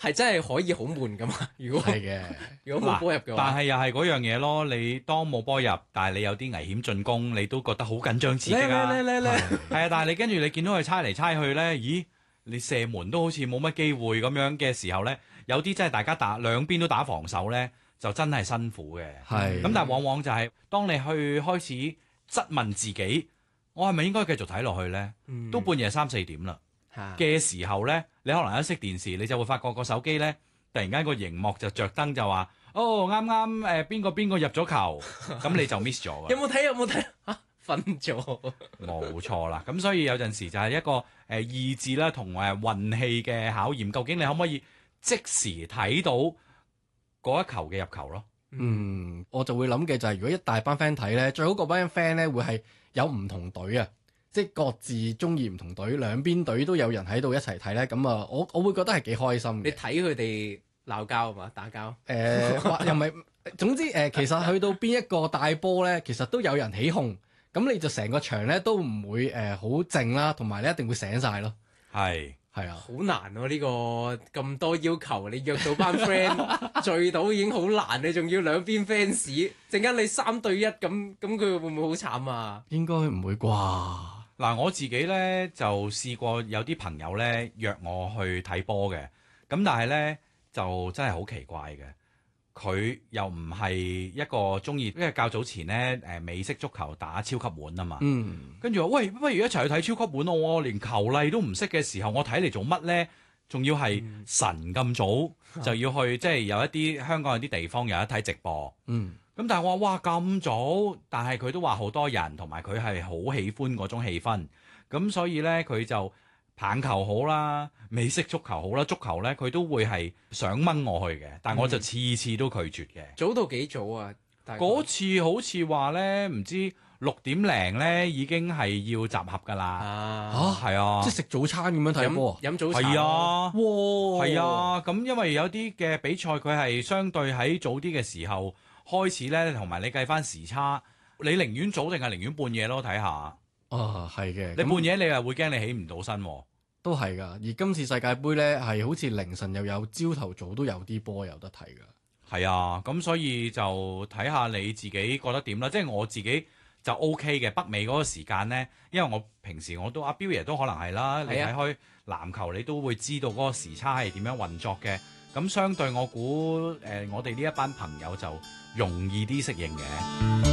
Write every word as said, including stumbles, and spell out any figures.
係真係可以好悶噶嘛？如果係嘅， 如果冇波入嘅話， 但係又係嗰樣嘢咯。你當冇波入，但係你有啲危險進攻，你都覺得好緊張刺激啊！ 咧咧咧咧係啊，但係你跟住你見到佢猜嚟猜去咧，咦？你射門都好似冇乜機會咁樣嘅時候咧，有啲真係大家打兩邊都打防守咧，就真係辛苦嘅。 係咁，但係往往就係、當你去開始質問自己，我係咪應該繼續睇落去咧？ 嗯都半夜三四點啦嚇嘅時候咧，你可能一熄電視，你就會發覺個手機咧，突然間個熒幕就着燈就話：哦，啱啱誒邊個邊個入咗球，咁你就 miss 咗㗎。 有冇睇？有冇睇？嚇瞓咗。 冇錯啦，咁所以有陣時就係一個誒、呃、意志啦，同誒運氣嘅考驗，究竟你可唔可以即時睇到嗰一球嘅入球咯？ 嗯，我就會諗嘅就係如果一大班 friend 睇咧，最好嗰班 friend 咧會係有唔同隊啊，即係各自中意唔同隊，兩邊隊都有人喺度一齊睇咧，咁啊，我我會覺得係幾開心嘅。 你睇佢哋鬧交啊嘛，打交。 誒，或又唔係，總之誒，其實去到邊一個大波咧，其實都有人起哄，咁你就成個場咧都唔會誒好靜啦，同埋你一定會醒晒咯。 係係啊， 好難喎、呢個咁多要求，你約到班 friend 聚到已經好難，你仲要兩邊 fans，陣間你三對一咁，咁佢會唔會好慘啊？ 應該唔會啩？ 嗱，我自己咧就試過有啲朋友咧約我去睇波嘅，咁但係咧就真係好奇怪嘅。佢又唔係一個中意，因為較早前咧誒美式足球打超級碗啊嘛， 嗯， 跟住話喂，不如一齊去睇超級碗咯！我連球例都唔識嘅時候，我睇嚟做乜咧？仲要係晨咁早就要去，即係有一啲香港有啲地方有得睇直播。 嗯， 咁但係我話哇咁早，但係佢都話好多人，同埋佢係好喜歡嗰種氣氛。咁所以咧佢就棒球好啦，美式足球好啦，足球咧佢都會係想掹我去嘅，但我就次次都拒絕嘅。 早到幾早啊？大概嗰次好似話咧，唔知六點零咧已經係要集合㗎啦。 啊， 係啊， 即係食早餐咁樣睇波飲飲早茶係咯。 啊， 哇， 係啊。咁因為有啲嘅比賽佢係相對喺早啲嘅時候開始咧，同埋你計翻時差，你寧願早定係寧願半夜咯？睇下啊，係嘅， 你咁半夜你又會驚你起唔到身喎。 都係噶。而今次世界盃咧係好似凌晨又有，朝頭早都有啲波有得睇噶。 係啊，咁所以就睇下你自己覺得點啦。即係我自己就 O K 嘅。北美嗰個時間咧，因為我平時我都阿標爺都可能係啦，你係啊睇開籃球你都會知道嗰個時差係點樣運作嘅。咁相對我估誒、呃，我哋呢一班朋友就容易啲適應嘅。